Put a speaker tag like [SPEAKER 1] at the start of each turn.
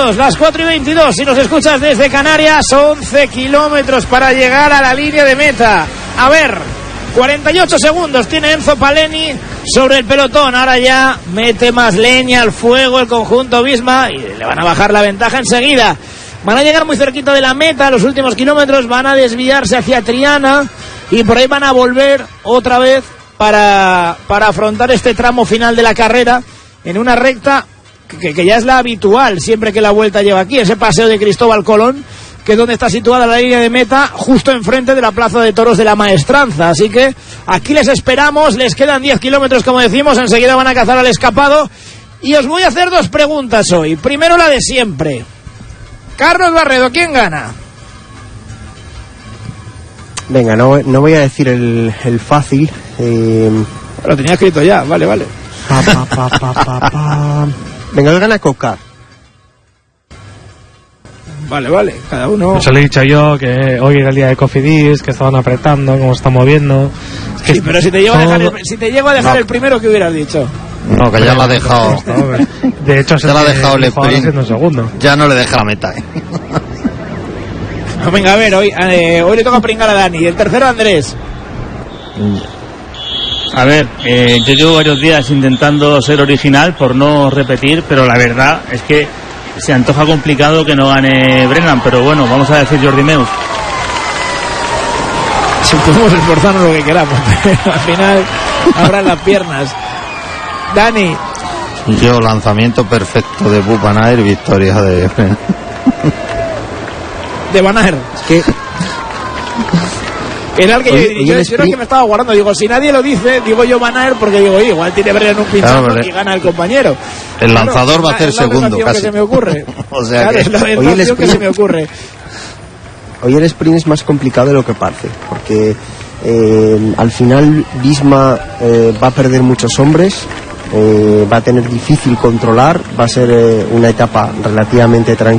[SPEAKER 1] 22, las 4:22. Si nos escuchas desde Canarias, 11 kilómetros para llegar a la línea de meta. A ver, 48 segundos tiene Enzo Paleni sobre el pelotón. Ahora ya mete más leña al fuego el conjunto Visma y le van a bajar la ventaja enseguida. Van a llegar muy cerquita de la meta. Los últimos kilómetros van a desviarse hacia Triana y por ahí van a volver otra vez para afrontar este tramo final de la carrera en una recta que ya es la habitual siempre que la Vuelta lleva aquí, ese paseo de Cristóbal Colón, que es donde está situada la línea de meta, justo enfrente de la Plaza de Toros de la Maestranza. Así que aquí les esperamos, les quedan 10 kilómetros como decimos, enseguida van a cazar al escapado y os voy a hacer 2 preguntas hoy. Primero la de siempre. Carlos Barredo, ¿quién gana?
[SPEAKER 2] Venga, no voy a decir el fácil.
[SPEAKER 1] Lo tenía escrito ya, vale.
[SPEAKER 2] Venga, gana Coca.
[SPEAKER 1] Vale, cada uno.
[SPEAKER 3] Pues le he dicho yo que hoy era el día de Cofidis, que estaban apretando, como se está moviendo. Es que
[SPEAKER 1] sí, pero si te llego a dejar el primero, ¿qué hubieras dicho?
[SPEAKER 4] No, que ya lo ha dejado.
[SPEAKER 3] De hecho,
[SPEAKER 4] ya lo ha dejado el sprint.
[SPEAKER 3] Segundo.
[SPEAKER 4] Ya no le deja la meta.
[SPEAKER 1] No, venga, a ver, hoy le toca pringar a Dani. El tercero, Andrés.
[SPEAKER 5] A ver, yo llevo varios días intentando ser original por no repetir, pero la verdad es que se antoja complicado que no gane Brennan, pero bueno, vamos a decir Jordi Meus.
[SPEAKER 1] Si podemos esforzarnos lo que queramos, pero al final abran las piernas. Dani.
[SPEAKER 4] Yo, lanzamiento perfecto de Wout van Aert, victoria de Brennan.
[SPEAKER 1] De Van Aert.
[SPEAKER 2] ¿Qué?
[SPEAKER 1] Era el que yo era el que me estaba guardando. Digo, si nadie lo dice, digo yo Van Aert, porque digo, igual tiene Brennan un pinchazo y gana el compañero.
[SPEAKER 4] El lanzador va a hacer segundo, casi.
[SPEAKER 1] Que se me ocurre.
[SPEAKER 4] O sea,
[SPEAKER 1] claro, es la sensación que se me ocurre.
[SPEAKER 2] Hoy el sprint es más complicado de lo que parece, porque al final Visma va a perder muchos hombres, va a tener difícil controlar, va a ser una etapa relativamente tranquila.